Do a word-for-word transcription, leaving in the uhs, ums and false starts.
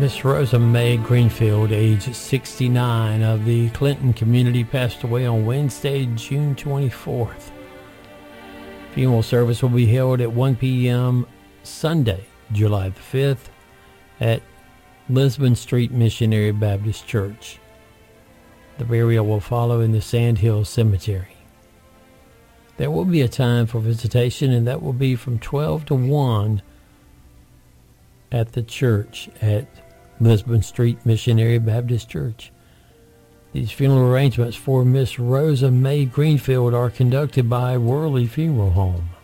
Miss Rosa Mae Greenfield, age sixty-nine, of the Clinton community, passed away on Wednesday, June twenty-fourth. Funeral service will be held at one p.m. Sunday, July the fifth, at Lisbon Street Missionary Baptist Church. The burial will follow in the Sand Hill Cemetery. There will be a time for visitation, and that will be from twelve to one at the church at Lisbon Street Missionary Baptist Church. These funeral arrangements for Miss Rosa Mae Greenfield are conducted by Worley Funeral Home.